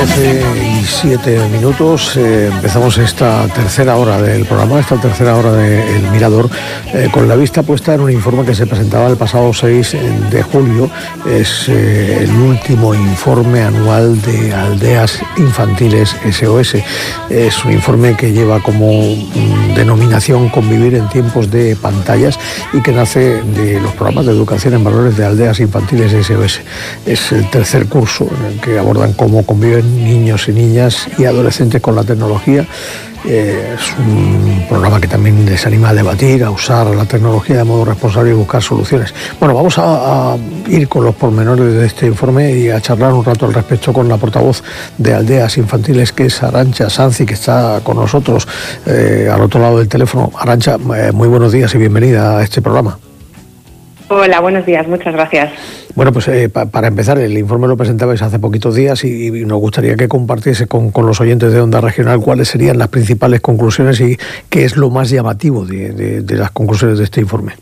12:07. Empezamos esta tercera hora del programa, esta tercera hora de El Mirador, con la vista puesta en un informe que se presentaba el pasado 6 de julio. Es el último informe anual de Aldeas Infantiles SOS. Es un informe que lleva como denominación Convivir en tiempos de pantallas y que nace de los programas de educación en valores de Aldeas Infantiles SOS. Es el tercer curso en el que abordan cómo conviven niños y niñas y adolescentes con la tecnología. Es un programa que también les anima a debatir, a usar la tecnología de modo responsable y buscar soluciones. Bueno, vamos a ir con los pormenores de este informe y a charlar un rato al respecto con la portavoz de Aldeas Infantiles, que es Arantxa Sanzi, que está con nosotros al otro lado del teléfono. Arantxa, muy buenos días y bienvenida a este programa. Hola, buenos días, muchas gracias. Bueno, pues para empezar, el informe lo presentabais hace poquitos días y nos gustaría que compartiese con los oyentes de Onda Regional cuáles serían las principales conclusiones y qué es lo más llamativo de las conclusiones de este informe.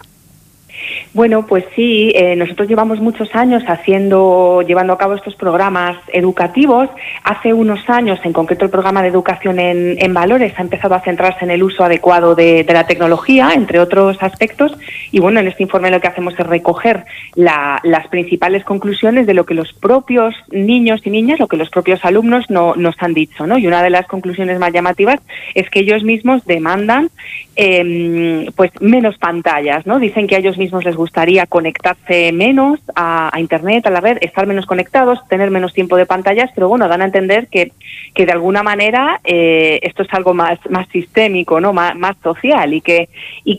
Bueno, pues sí, nosotros llevamos muchos años llevando a cabo estos programas educativos. Hace unos años, en concreto el programa de educación en valores ha empezado a centrarse en el uso adecuado de la tecnología, entre otros aspectos. Y bueno, en este informe lo que hacemos es recoger las principales conclusiones de lo que los propios niños y niñas, lo que los propios alumnos nos han dicho, ¿no? Y una de las conclusiones más llamativas es que ellos mismos demandan pues menos pantallas, ¿no? Dicen que a ellos mismos les gustaría conectarse menos a Internet, a la red, estar menos conectados, tener menos tiempo de pantallas, pero bueno, dan a entender que de alguna manera esto es algo más sistémico, ¿no? Más social y que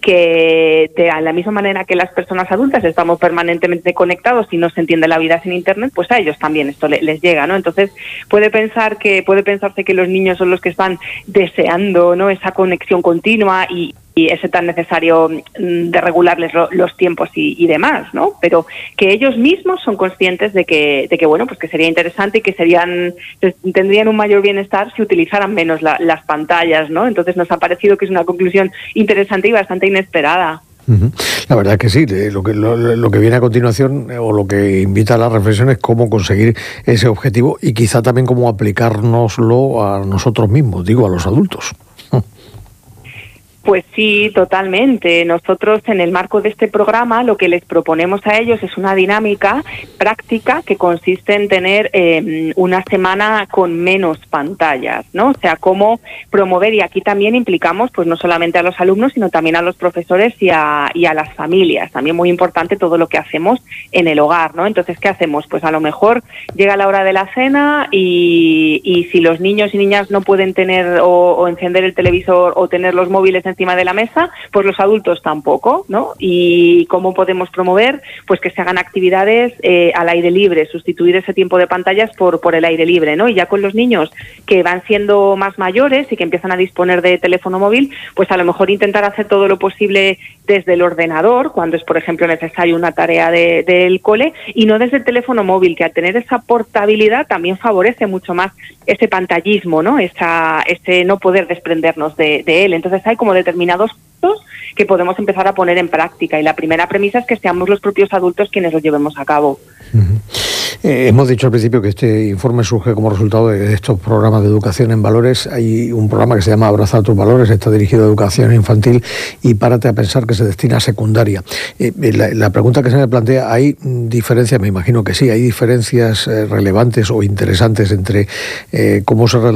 de la misma manera que las personas adultas estamos permanentemente conectados y no se entiende la vida sin Internet, pues a ellos también esto les llega, ¿no? Entonces puede pensarse que los niños son los que están deseando, ¿no?, esa conexión continua y ese tan necesario de regularles los tiempos y demás, ¿no? Pero que ellos mismos son conscientes de que bueno, pues que sería interesante y que tendrían un mayor bienestar si utilizaran menos las pantallas, ¿no? Entonces nos ha parecido que es una conclusión interesante y bastante inesperada. La verdad que sí, lo que viene a continuación o lo que invita a la reflexión es cómo conseguir ese objetivo y quizá también cómo aplicárnoslo a nosotros mismos, digo, a los adultos. Pues sí, totalmente. Nosotros en el marco de este programa lo que les proponemos a ellos es una dinámica práctica que consiste en tener una semana con menos pantallas, ¿no? O sea, cómo promover, y aquí también implicamos pues no solamente a los alumnos, sino también a los profesores y a las familias. También muy importante todo lo que hacemos en el hogar, ¿no? Entonces, ¿qué hacemos? Pues a lo mejor llega la hora de la cena y si los niños y niñas no pueden tener o encender el televisor o tener los móviles encima de la mesa, pues los adultos tampoco, ¿no? Y cómo podemos promover, pues que se hagan actividades al aire libre, sustituir ese tiempo de pantallas por el aire libre, ¿no? Y ya con los niños que van siendo más mayores y que empiezan a disponer de teléfono móvil, pues a lo mejor intentar hacer todo lo posible desde el ordenador, cuando es, por ejemplo, necesario una tarea del cole, y no desde el teléfono móvil, que al tener esa portabilidad también favorece mucho más ese pantallismo, ¿no? Ese no poder desprendernos de él. Entonces hay como determinados puntos que podemos empezar a poner en práctica, y la primera premisa es que seamos los propios adultos quienes los llevemos a cabo. Hemos dicho al principio que este informe surge como resultado de estos programas de educación en valores. Hay un programa que se llama Abraza tus valores, está dirigido a educación infantil, y Párate a pensar, que se destina a secundaria. La pregunta que se me plantea, ¿hay diferencias? Me imagino que sí, hay diferencias relevantes o interesantes entre cómo se relaciona